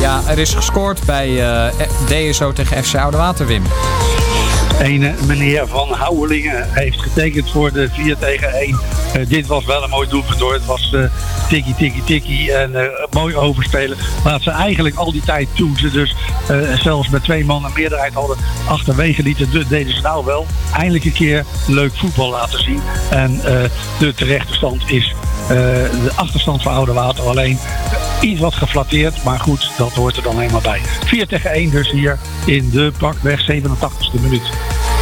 Ja, er is gescoord bij DSO tegen FC Oudewater, Wim. Een meneer Van Houwelingen heeft getekend voor de 4-1. Dit was wel een mooi doelpunt hoor. Het was tikkie en mooi overspelen. Laat ze eigenlijk al die tijd toen ze dus zelfs met 2 man een meerderheid hadden achterwege lieten. Deden ze nou wel eindelijk een keer leuk voetbal laten zien. En de terechte stand is de achterstand van Oudewater alleen iets wat geflatteerd. Maar goed, dat hoort er dan helemaal bij. 4-1 dus hier in de pakweg 87e minuut.